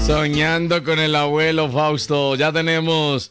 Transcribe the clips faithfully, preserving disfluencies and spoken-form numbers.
Soñando con el abuelo Fausto. Ya tenemos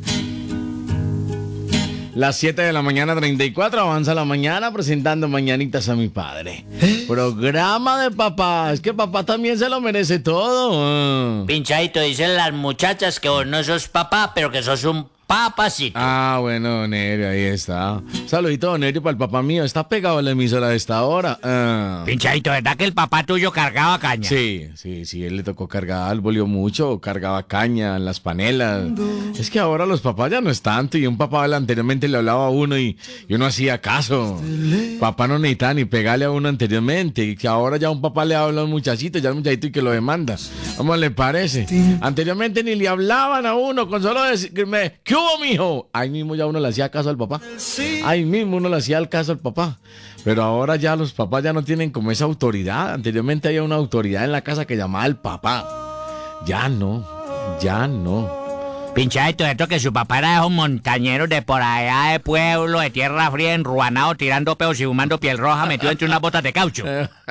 las siete de la mañana, treinta y cuatro. Avanza la mañana presentando Mañanitas a mi padre. Programa de papá. Es que papá también se lo merece todo. Pinchadito, dicen las muchachas que vos no sos papá, pero que sos un papacito. Ah, bueno, don Nerio, ahí está. Saludito, don Nerio, para el papá mío. Está pegado a la emisora de esta hora. Ah. Pinchadito, ¿verdad que el papá tuyo cargaba caña? Sí, sí, sí, él le tocó cargar, volvió mucho, cargaba caña en las panelas. Es que ahora los papás ya no es tanto, y un papá anteriormente le hablaba a uno y, y uno hacía caso. Papá no necesitaba ni pegarle a uno anteriormente, y que ahora ya un papá le habla a un muchachito, ya el muchachito y que lo demanda. ¿Cómo le parece? Anteriormente ni le hablaban a uno, con solo decirme, ¿qué hubo, mijo? Ahí mismo ya uno le hacía caso al papá. Ahí mismo uno le hacía el caso al papá. Pero ahora ya los papás ya no tienen como esa autoridad. Anteriormente había una autoridad en la casa que llamaba al papá. Ya no, ya no. Pinchadito, esto que su papá era de esos montañeros de por allá de pueblo, de tierra fría, enruanado, tirando peos y fumando piel roja, metido entre unas botas de caucho.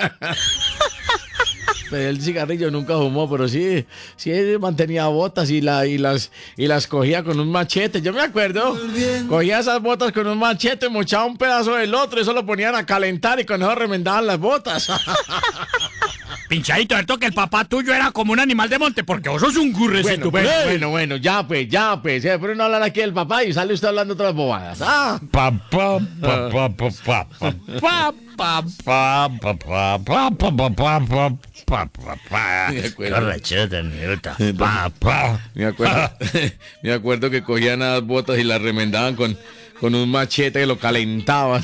El cigarrillo nunca fumó, pero sí, sí mantenía botas y, la, y, las, y las cogía con un machete. Yo me acuerdo, cogía esas botas con un machete, mochaba un pedazo del otro, y eso lo ponían a calentar y con eso remendaban las botas. Pinchadito, esto que el papá tuyo era como un animal de monte, porque vos sos un gurrecito. Bueno, bueno, bueno, bueno, ya pues, ya pues, eh, pero no hablar aquí del papá y sale usted hablando otras bobadas. Ah. Papá, papá, papá, papá. Pa, pa, pa, pa, pa, pa, pa, pa, pa, pa, pa, pa. Me acuerdo. Correcheta, neta. Pa, pa. Me acuerdo, me acuerdo que cogían las botas y las remendaban con, con un machete que lo calentaban.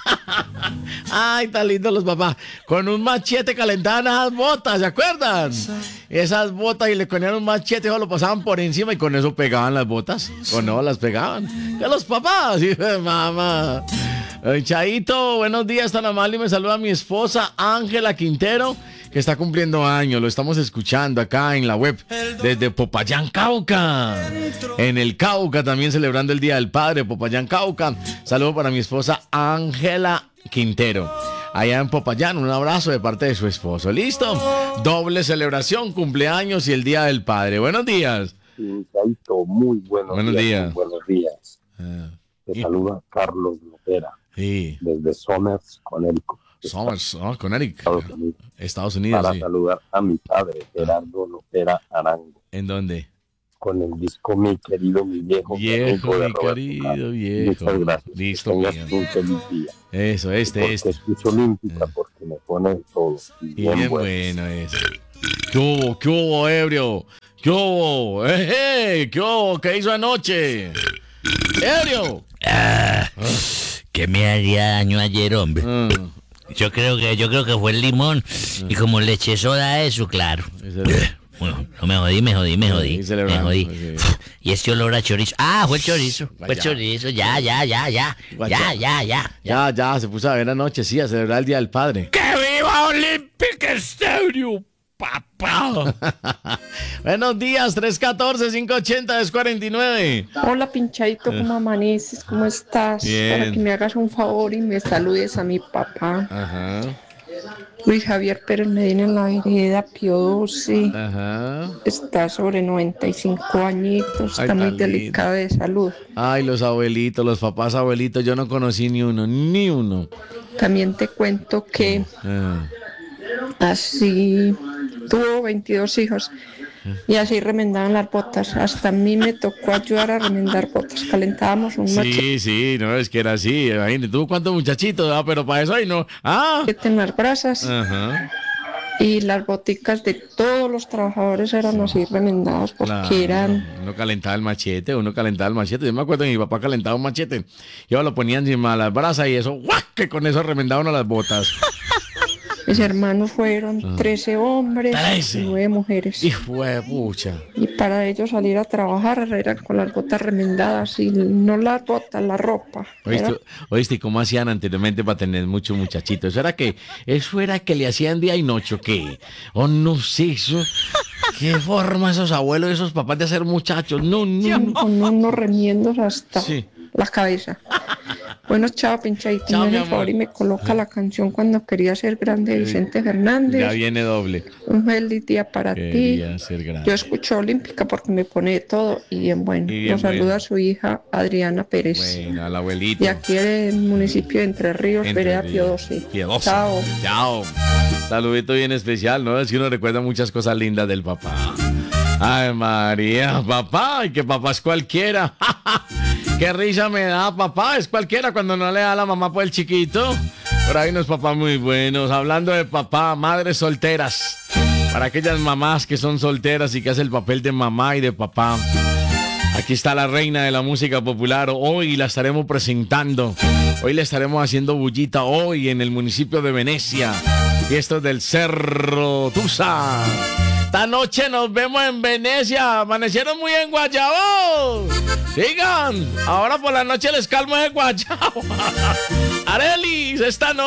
Ay, tan lindos los papás. Con un machete calentaban esas botas, ¿se acuerdan? Esas botas y le ponían un machete, o lo pasaban por encima y con eso pegaban las botas. O no, las pegaban. Que los papás, hijo de mamá. Chaito, buenos días, tan amable, y me saluda mi esposa Ángela Quintero, que está cumpliendo años. Lo estamos escuchando acá en la web desde Popayán, Cauca. En el Cauca también celebrando el Día del Padre, Popayán, Cauca. Saludo para mi esposa Ángela Quintero. Allá en Popayán, un abrazo de parte de su esposo. ¿Listo? Doble celebración, cumpleaños y el Día del Padre. Buenos días. Sí, Chaito, muy buenos, buenos días. días. Muy buenos días. Ah, Te saluda Carlos Lopera. Sí. Desde Somers, Connecticut. Somers, oh, Connecticut. Estados Unidos. Estados Unidos. Para sí. saludar a mi padre, Gerardo Lopera Arango. ¿En dónde? Con el disco Mi Querido, Mi Viejo. Viejo, mi querido, viejo. Muchas gracias. Listo, que tengas un feliz día. Eso, este, porque este. escucho olímpica porque me pone todo. Y y bien, bien bueno, bueno eso. ¿Qué hubo, qué hubo, ebrio? ¿Qué hubo? Eh, eh, ¿Qué hubo? ¿Qué hizo anoche? ¡Ebrio! Ah, ¿qué me haría daño ayer, hombre? Mm. Yo creo que yo creo que fue el limón mm. y como le eché soda a eso, claro. Bueno, no me jodí, me jodí, me jodí, sí, me jodí. Okay. Y este olor a chorizo. Ah, fue el chorizo, fue el chorizo. Ya, ya, ya, ya, ya, ya, ya. Ya, ya, se puso a ver anoche, sí, a celebrar el Día del Padre. ¡Que viva Olympic Stadium, papá! Buenos días, tres uno cuatro, cinco ocho cero, dos cuatro nueve. Hola, Pinchadito, ¿cómo amaneces? ¿Cómo estás? Bien. Para que me hagas un favor y me saludes a mi papá. Ajá. Luis Javier Pérez Medina, en la vereda Pío doce. Ajá. Está sobre noventa y cinco añitos, Ay, está muy tan delicado de salud. Ay, los abuelitos, los papás abuelitos, yo no conocí ni uno, ni uno. También te cuento que Ah. así tuvo veintidós hijos y así remendaban las botas. Hasta a mí me tocó ayudar a remendar botas. Calentábamos un machete Sí, sí, no, es que era así. Imagínate, tú cuántos muchachitos, ah, pero para eso ahí no. Ah. en las brasas. Ajá. Y las boticas de todos los trabajadores eran así remendadas porque Claro, eran... uno calentaba el machete, uno calentaba el machete. Yo me acuerdo que mi papá calentaba un machete y ahora lo ponían encima de las brasas y eso, ¡guau! Que con eso remendaban a las botas. Mis hermanos fueron Ah. trece hombres trece. y nueve mujeres. Hijo de pucha. Y para ellos salir a trabajar eran con las botas remendadas y no las botas, la ropa. ¿Oíste, Era- ¿Oíste cómo hacían anteriormente para tener muchos muchachitos? ¿Eso era que eso era que le hacían día y noche o qué? O no sé, eso. ¿Qué forma esos abuelos, esos papás de hacer muchachos? No, no, no. con unos remiendos hasta Sí. la cabeza. Bueno, chao, pinchadito. Chao, Me mi hace el favor amor. y me coloca la canción Cuando quería ser grande de Vicente Fernández. Ya viene doble. Un feliz día para Quería ti. ser grande. Yo escucho Olímpica porque me pone de todo y bien bueno. Y bien Nos saluda bueno. su hija Adriana Pérez. Bueno, al abuelito. Y aquí en el municipio de Entre Ríos, Entre vereda Ríos. Pío doce. Piedosa. Chao. Chao. Saludito bien especial, ¿no? Es que uno recuerda muchas cosas lindas del papá. Ay, María, papá, y que papá es cualquiera. Qué risa me da, papá, es cualquiera cuando no le da a la mamá por el chiquito. Por ahí unos papás muy buenos. Hablando de papá, madres solteras. Para aquellas mamás que son solteras y que hacen el papel de mamá y de papá. Aquí está la reina de la música popular. Hoy la estaremos presentando. Hoy le estaremos haciendo bullita hoy en el municipio de Venecia. Fiestas del Cerro Tusa. Esta noche nos vemos en Venecia. Amanecieron muy en Guayabo. Sigan. Ahora por la noche les calmo el Guayabo. Arelis, esta noche.